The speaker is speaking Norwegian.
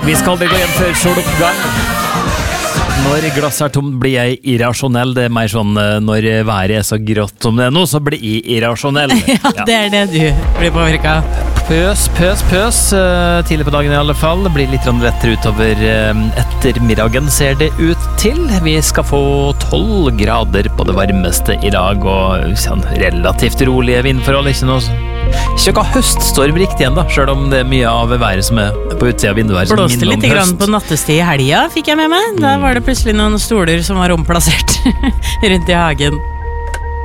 Vi skal aldri gå hjem før soloppgang. Når glasset tomt blir jeg irrasjonell. Det mer sånn når været så grått som det nå, så blir jeg irrasjonell. Ja, det det du blir påvirket av. Pøs. Tidlig på dagen i alle fall. Det blir litt lettere utover ettermiddagen, ser det ut til. Vi skal få 12 grader på det varmeste i dag, og sånn relativt rolige vindforhold. Ikke noe høststorm riktig igjen da, selv om det mye av været som på utsida av vinduet. Blåste litt grann på nattestid i helga, fikk jeg med meg. Da var det plutselig noen stoler som var omplassert rundt i hagen.